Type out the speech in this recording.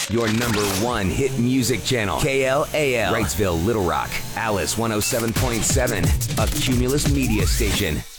Your number one hit music channel. KLAL. Wrightsville, Little Rock. Alice 107.7. A Cumulus media station.